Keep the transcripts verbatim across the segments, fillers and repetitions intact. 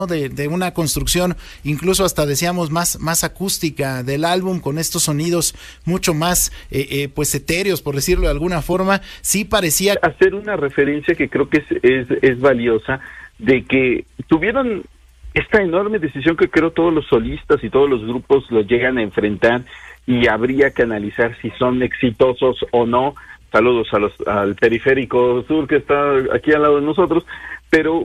De, de una construcción, incluso hasta decíamos más, más acústica del álbum, con estos sonidos mucho más eh, eh, pues etéreos, por decirlo de alguna forma. Sí parecía hacer una referencia que creo que es, es, es valiosa, de que tuvieron esta enorme decisión que creo todos los solistas y todos los grupos lo llegan a enfrentar, y habría que analizar si son exitosos o no. Saludos a los, al Periférico Sur, que está aquí al lado de nosotros, pero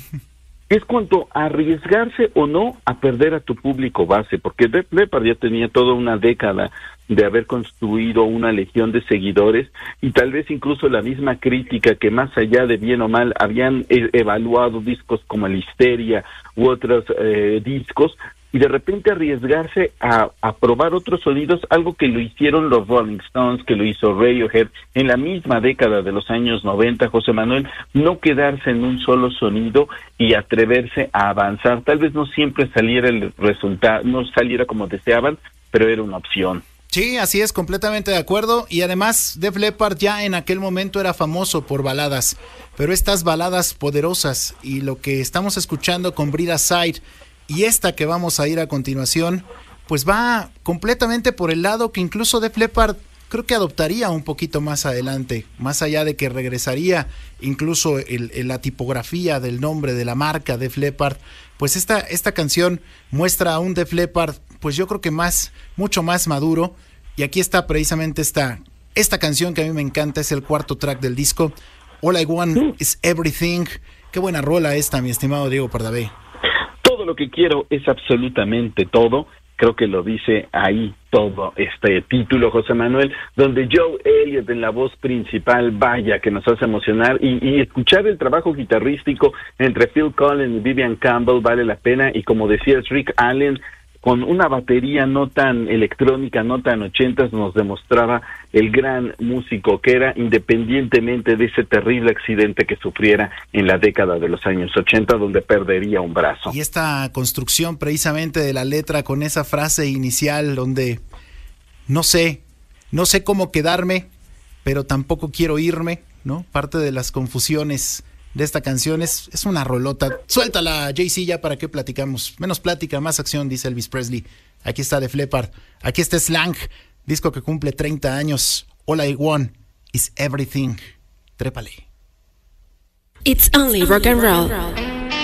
es cuanto a arriesgarse o no a perder a tu público base, porque Def Leppard ya tenía toda una década de haber construido una legión de seguidores, y tal vez incluso la misma crítica, que más allá de bien o mal habían e- evaluado discos como el Histeria u otros eh, discos, y de repente arriesgarse a, a probar otros sonidos, algo que lo hicieron los Rolling Stones, que lo hizo Radiohead en la misma década de los años noventa, José Manuel, no quedarse en un solo sonido y atreverse a avanzar. Tal vez no siempre saliera el resultado, no saliera como deseaban, pero era una opción. Sí, así es, completamente de acuerdo. Y además Def Leppard ya en aquel momento era famoso por baladas, pero estas baladas poderosas, y lo que estamos escuchando con Breathe Aside y esta que vamos a ir a continuación, pues va completamente por el lado que incluso Def Leppard creo que adoptaría un poquito más adelante, más allá de que regresaría incluso el, el, la tipografía del nombre de la marca Def Leppard. Pues esta, esta canción muestra a un Def Leppard, pues yo creo que más, mucho más maduro. Y aquí está precisamente esta, esta canción que a mí me encanta, es el cuarto track del disco, All I Want Is Everything. Qué buena rola esta, mi estimado Diego Pardavé. Todo lo que quiero es absolutamente todo. Creo que lo dice ahí todo este título, José Manuel, donde Joe Elliott en la voz principal, vaya que nos hace emocionar, y, y escuchar el trabajo guitarrístico entre Phil Collins y Vivian Campbell vale la pena. Y como decías, Rick Allen, con una batería no tan electrónica, no tan ochentas, nos demostraba el gran músico que era, independientemente de ese terrible accidente que sufriera en la década de los años ochenta, donde perdería un brazo. Y esta construcción precisamente de la letra, con esa frase inicial donde no sé, no sé cómo quedarme, pero tampoco quiero irme, ¿no? Parte de las confusiones de esta canción, es, es una rolota. Suéltala, Jay-Z, ya para qué platicamos. Menos plática, más acción, dice Elvis Presley. Aquí está Def Leppard, aquí está Slang, disco que cumple treinta años. All I Want Is Everything. Trépale. It's only rock and roll.